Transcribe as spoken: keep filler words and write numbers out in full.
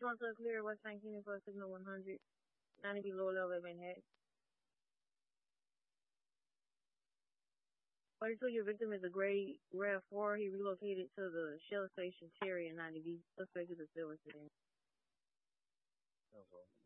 Response unclear. West nineteen for signal one hundred. ninety B lower level at Manhattan. forty-two, your victim is a grade R A V four. He relocated to the Shell Station Cherry in ninety B. Suspect is a silver sedan. Okay.